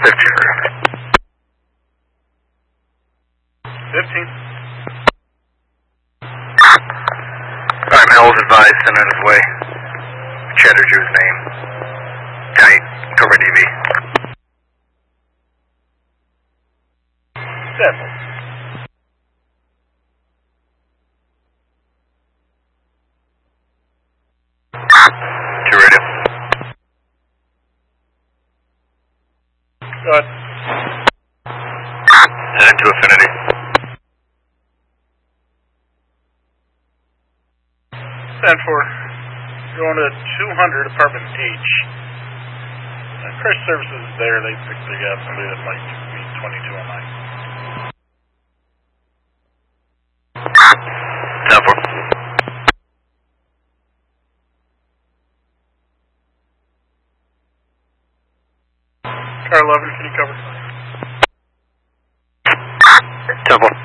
15. Alright, man, hold advised, send on his way. Cheddar Drew's name. Tight, cover DV. Simple. To radio. Go ahead. Heading to Affinity. Stand for. Going to 200 apartment H. Crash services is there. They got somebody that might meet 2209. Stand for. Car 11, can you cover? Stand for.